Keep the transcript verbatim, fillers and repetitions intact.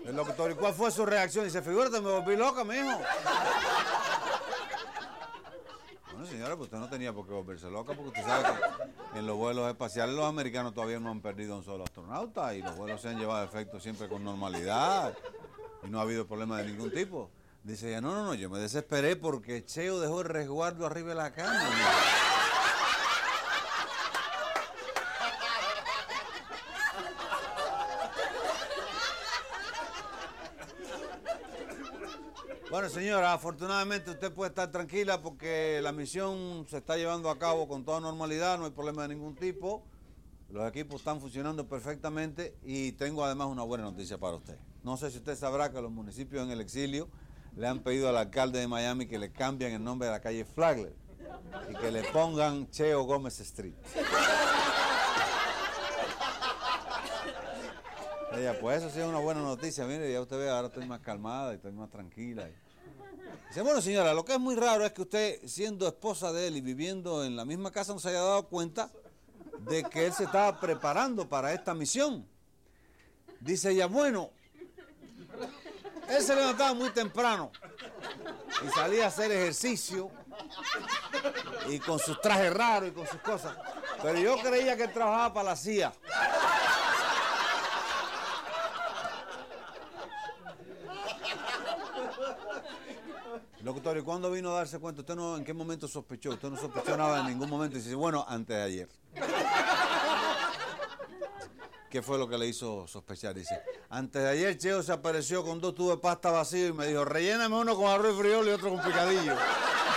El locutor, ¿y cuál fue su reacción? Dice, figúrate, me volví loca, mijo. Bueno, señora, pues usted no tenía por qué volverse loca, porque usted sabe que en los vuelos espaciales los americanos todavía no han perdido un solo astronauta y los vuelos se han llevado a efecto siempre con normalidad y no ha habido problema de ningún tipo. Dice ella, no, no, no, yo me desesperé porque Cheo dejó el resguardo arriba de la cama. Bueno, señora, afortunadamente usted puede estar tranquila porque la misión se está llevando a cabo con toda normalidad, no hay problema de ningún tipo. Los equipos están funcionando perfectamente y tengo además una buena noticia para usted. No sé si usted sabrá que los municipios en el exilio le han pedido al alcalde de Miami que le cambien el nombre de la calle Flagler y que le pongan Cheo Gómez Street. Ella, pues eso sí es una buena noticia, mire, ya usted ve, ahora estoy más calmada y estoy más tranquila. Dice, bueno, señora, lo que es muy raro es que usted, siendo esposa de él y viviendo en la misma casa, no se haya dado cuenta de que él se estaba preparando para esta misión. Dice ella, bueno, él se levantaba muy temprano y salía a hacer ejercicio y con sus trajes raros y con sus cosas, pero yo creía que él trabajaba para la C I A. Locutor, ¿y cuándo vino a darse cuenta? ¿Usted no en qué momento sospechó? Usted no sospechó nada en ningún momento y dice, bueno, antes de ayer. ¿Qué fue lo que le hizo sospechar? Dice, antes de ayer Cheo se apareció con dos tubos de pasta vacíos y me dijo, relléname uno con arroz y frijoles y otro con picadillo.